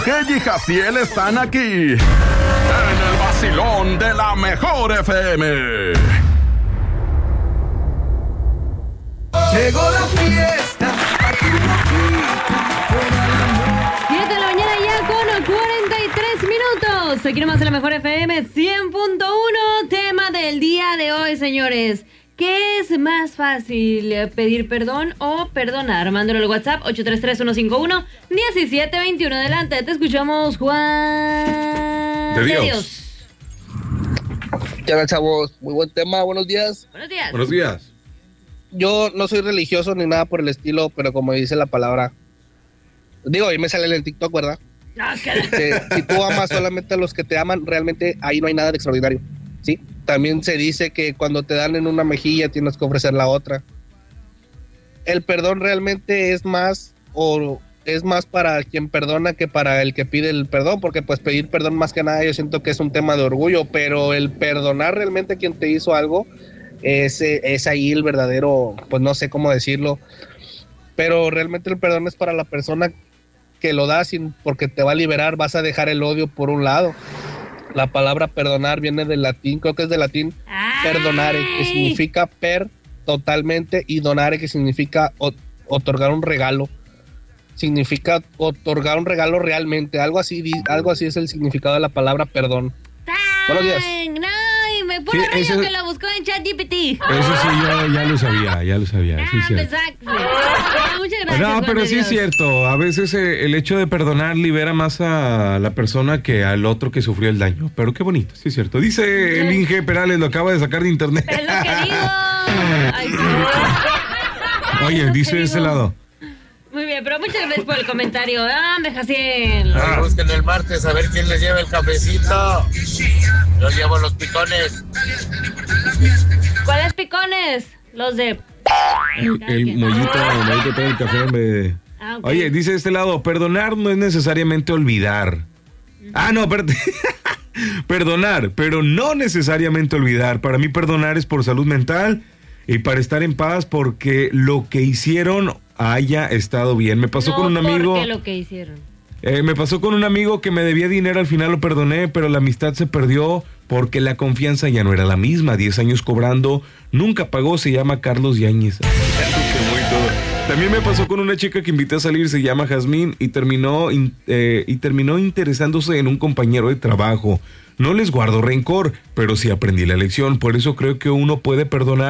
Ella y Jaciel están aquí en el vacilón de la mejor FM. Llegó la fiesta. 7 de la mañana ya con 43 minutos. Aquí nomás en la mejor FM 100.1. Tema del día de hoy, señores. ¿Qué es más fácil, pedir perdón o perdonar? Mándalo al WhatsApp 833-151-1721. Adelante, te escuchamos, Juan De Dios. ¿Qué tal, chavos? Muy buen tema, buenos días. Buenos días. Buenos días. Yo no soy religioso ni nada por el estilo, pero como dice la palabra, digo, ahí me sale en el TikTok, ¿verdad? Que si tú amas solamente a los que te aman, realmente ahí no hay nada de extraordinario, ¿sí? También se dice que cuando te dan en una mejilla tienes que ofrecer la otra. El perdón realmente es más para quien perdona que para el que pide el perdón, porque pues pedir perdón más que nada yo siento que es un tema de orgullo, pero el perdonar realmente a quien te hizo algo es ahí el verdadero, pues no sé cómo decirlo, pero realmente el perdón es para la persona que lo da porque te va a liberar, vas a dejar el odio por un lado. La palabra perdonar viene del latín, creo que es del latín, perdonare, que significa totalmente, y donare, que significa otorgar un regalo. Significa otorgar un regalo realmente, algo así es el significado de la palabra perdón. Buenos días. Ay, me pone rollo que lo buscó en ChatGPT. Eso sí, yo ya lo sabía. Sí, cierto. Exacto. Muchas gracias. No, Juan pero de sí Dios. es cierto. A veces el hecho de perdonar libera más a la persona que al otro que sufrió el daño. Pero qué bonito, sí es cierto. Dice el Inge Perales, lo acaba de sacar de internet. Es lo que digo. Ay, Oye, dice de ese lado. Muy bien, pero muchas gracias por el comentario. ¡Hombre, Jaciel! Busquen el martes a ver quién les lleva el cafecito. Yo llevo los picones. ¿Cuáles picones? Los de... El mollito trae el café, hombre. Ok. Oye, dice de este lado, perdonar no es necesariamente olvidar. No, espérate. Perdonar, pero no necesariamente olvidar. Para mí perdonar es por salud mental y para estar en paz porque lo que hicieron haya estado bien. Me pasó con un amigo. ¿Por qué lo que hicieron? Me pasó con un amigo que me debía dinero, al final lo perdoné, pero la amistad se perdió porque la confianza ya no era la misma. 10 años cobrando, nunca pagó, se llama Carlos Yáñez. También me pasó con una chica que invité a salir, se llama Jazmín, y terminó interesándose en un compañero de trabajo. No les guardo rencor, pero sí aprendí la lección, por eso creo que uno puede perdonar